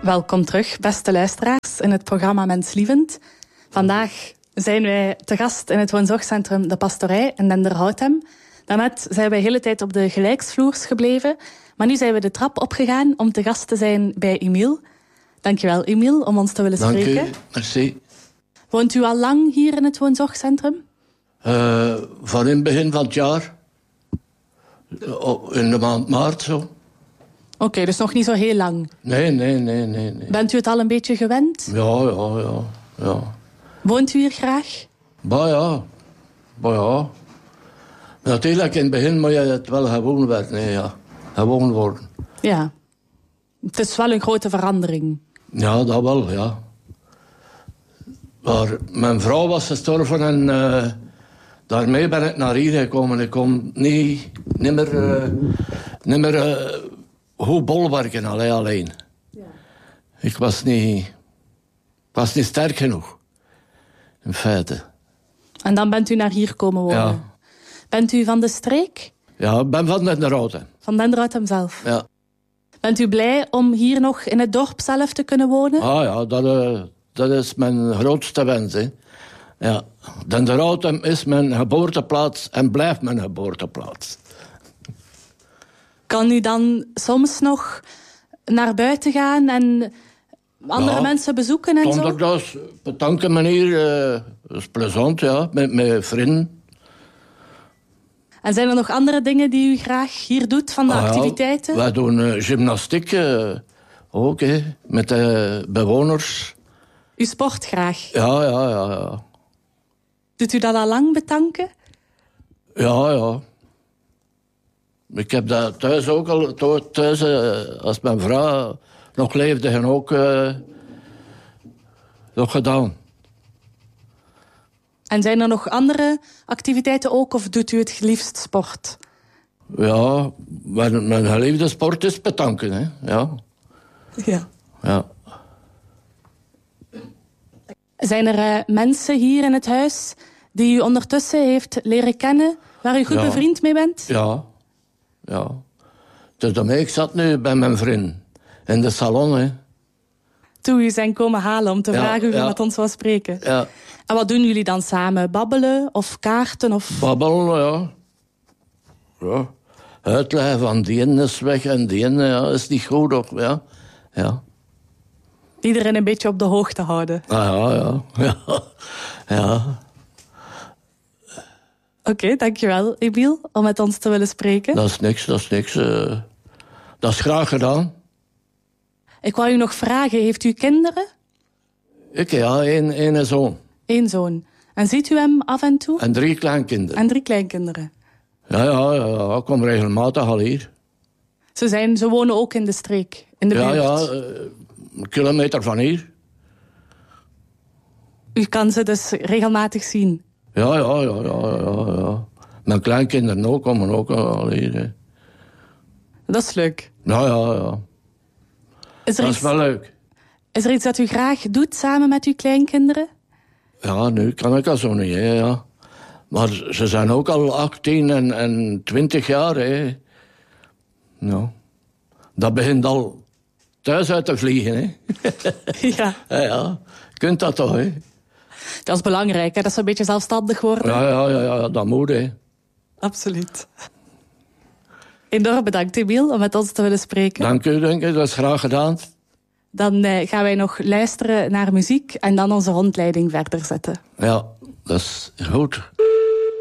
Welkom terug, beste luisteraars, in het programma Menslievend. Vandaag zijn wij te gast in het woonzorgcentrum De Pastorij in Denderhoutem. Daarnet zijn wij de hele tijd op de gelijksvloers gebleven, maar nu zijn we de trap opgegaan om te gast te zijn bij Emiel. Dankjewel, Emiel, om ons te willen spreken. Dank u, merci. Woont u al lang hier in het woonzorgcentrum? Van in het begin van het jaar. In de maand maart zo. Oké, dus nog niet zo heel lang. Nee. Bent u het al een beetje gewend? Ja. Woont u hier graag? Bah ja. Natuurlijk, in het begin moet je het wel gewoon werden. Nee, ja. Gewoon worden. Ja. Het is wel een grote verandering. Ja, dat wel, ja. Maar mijn vrouw was gestorven en daarmee ben ik naar hier gekomen. Ik kon niet meer goed bolwerken alleen. Ja. Ik was niet sterk genoeg, in feite. En dan bent u naar hier komen wonen? Ja. Bent u van de streek? Ja, ik ben van Denderhoutem. Van Denderhoutem zelf? Ja. Bent u blij om hier nog in het dorp zelf te kunnen wonen? Ah ja, dat is mijn grootste wens. Hè. Ja. Denderhoutem is mijn geboorteplaats en blijft mijn geboorteplaats. Kan u dan soms nog naar buiten gaan en andere mensen bezoeken en zo? Donderdags, op een tante manier, dat is plezant, ja, met vrienden. En zijn er nog andere dingen die u graag hier doet van de activiteiten? Ja, wij doen gymnastiek ook, met de bewoners. U sport graag? Ja. Doet u dat al lang, betanken? Ja. Ik heb dat thuis ook al, als mijn vrouw nog leefde, en ook nog gedaan. En zijn er nog andere activiteiten ook, of doet u het liefst sport? Ja, mijn geliefde sport is betanken, hè. Ja. Zijn er mensen hier in het huis die u ondertussen heeft leren kennen, waar u goed bevriend mee bent? Ja. Dus ik zat nu bij mijn vriend in de salon, hè. Toen u zijn komen halen om te vragen of u met ons wou spreken. Ja. En wat doen jullie dan samen? Babbelen of kaarten? Of... Babbelen, ja. Uitleggen van die ene is weg en die ene is niet goed, of ja. Iedereen een beetje op de hoogte houden. Ja. Oké, dankjewel, Emiel, om met ons te willen spreken. Dat is niks. Dat is graag gedaan. Ik wou u nog vragen, heeft u kinderen? Ik, ja, één zoon. 1 zoon. En ziet u hem af en toe? En 3 kleinkinderen. En 3 kleinkinderen. Ja, ik kom regelmatig al hier. Ze wonen ook in de streek, in de buurt? Ja, een kilometer van hier. U kan ze dus regelmatig zien? Ja. Mijn kleinkinderen ook, komen ook al hier. Hè. Dat is leuk. Ja. Dat is wel leuk. Is er iets dat u graag doet samen met uw kleinkinderen? Ja, nu kan ik dat zo niet, hè, ja. Maar ze zijn ook al 18 en 20 jaar, hè. Nou, dat begint al thuis uit te vliegen, hè. Ja. Ja, kunt dat toch, hè. Dat is belangrijk, hè, dat ze een beetje zelfstandig worden. Ja, dat moet, hè. Absoluut. Enorm bedankt, Emiel, om met ons te willen spreken. Dank u, dat is graag gedaan. Dan gaan wij nog luisteren naar muziek en dan onze rondleiding verder zetten. Ja, dat is goed.